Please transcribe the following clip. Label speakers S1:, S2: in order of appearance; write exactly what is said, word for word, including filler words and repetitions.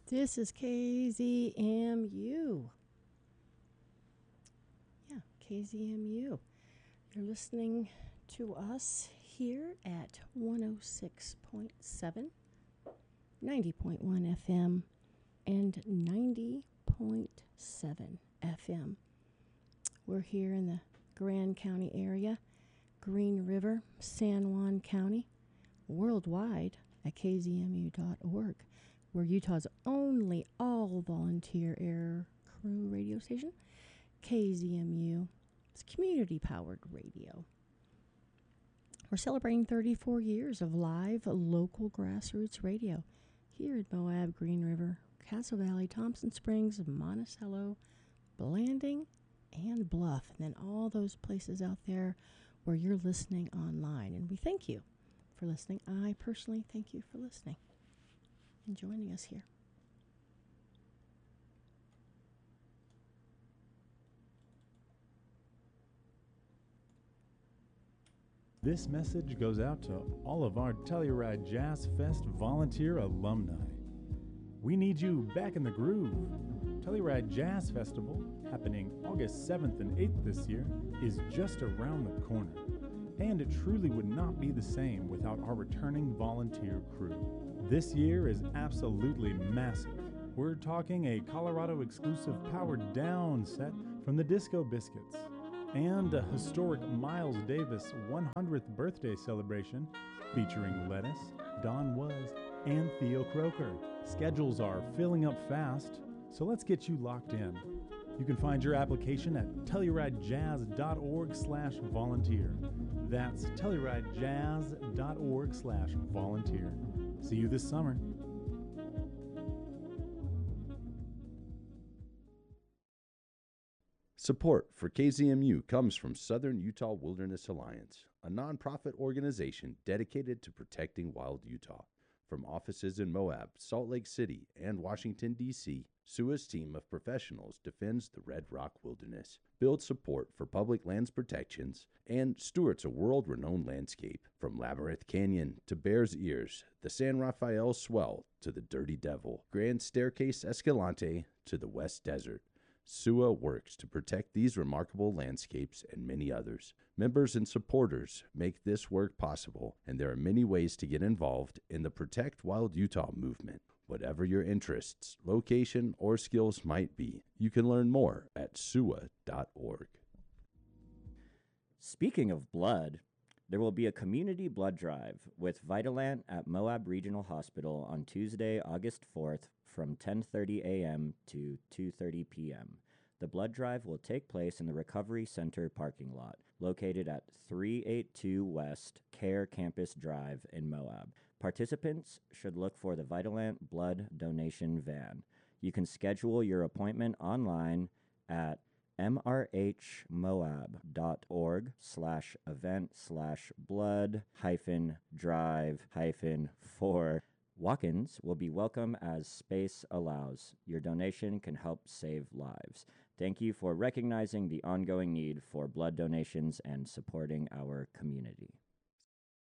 S1: This is K Z M U. Yeah, K Z M U. You're listening to us here at one oh six point seven, ninety point one F M, and ninety point seven F M. We're here in the Grand County area, Green River, San Juan County, worldwide at k z m u dot org. We're Utah's only all-volunteer air crew radio station, K Z M U. It's community-powered radio. We're celebrating thirty-four years of live, local grassroots radio here in Moab, Green River, Castle Valley, Thompson Springs, Monticello, Blanding, and Bluff, and then all those places out there where you're listening online. And we thank you for listening. I personally thank you for listening and joining us here.
S2: This message goes out to all of our Telluride Jazz Fest volunteer alumni. We need you back in the groove. Telluride Jazz Festival, happening August seventh and eighth this year, is just around the corner. And it truly would not be the same without our returning volunteer crew. This year is absolutely massive. We're talking a Colorado exclusive powered down set from the Disco Biscuits, and a historic Miles Davis one hundredth birthday celebration featuring Lettuce, Don Was, and Theo Croker. Schedules are filling up fast, so let's get you locked in. You can find your application at telluridejazz.org slash volunteer. That's telluridejazz.org slash volunteer. See you this summer.
S3: Support for K Z M U comes from Southern Utah Wilderness Alliance, a nonprofit organization dedicated to protecting wild Utah. From offices in Moab, Salt Lake City, and Washington, D C, S U A's team of professionals defends the Red Rock Wilderness, builds support for public lands protections, and stewards a world-renowned landscape. From Labyrinth Canyon to Bears Ears, the San Rafael Swell to the Dirty Devil, Grand Staircase Escalante to the West Desert, S U A works to protect these remarkable landscapes and many others. Members and supporters make this work possible, and there are many ways to get involved in the Protect Wild Utah movement. Whatever your interests, location, or skills might be, you can learn more at S U A dot org.
S4: Speaking of blood, there will be a community blood drive with Vitalant at Moab Regional Hospital on Tuesday, August fourth from ten thirty a.m. to two thirty p.m. The blood drive will take place in the Recovery Center parking lot, located at three eighty-two West Care Campus Drive in Moab. Participants should look for the Vitalant blood donation van. You can schedule your appointment online at mrhmoab.org slash event slash blood hyphen drive hyphen four. Walk-ins will be welcome as space allows. Your donation can help save lives. Thank you for recognizing the ongoing need for blood donations and supporting our community.